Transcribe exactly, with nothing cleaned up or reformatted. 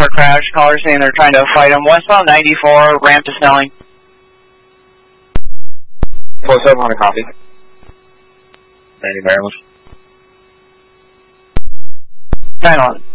car crash. Caller saying they're trying to fight him. Westbound ninety-four, ramp to Snelling. four seven hundred, copy. Randy Maryland. nine one.